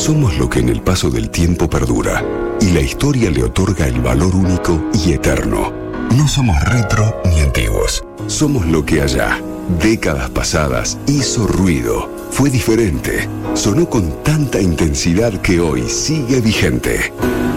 Somos lo que en el paso del tiempo perdura y la historia le otorga el valor único y eterno. No somos retro ni antiguos. Somos lo que allá, décadas pasadas, hizo ruido, fue diferente, sonó con tanta intensidad que hoy sigue vigente.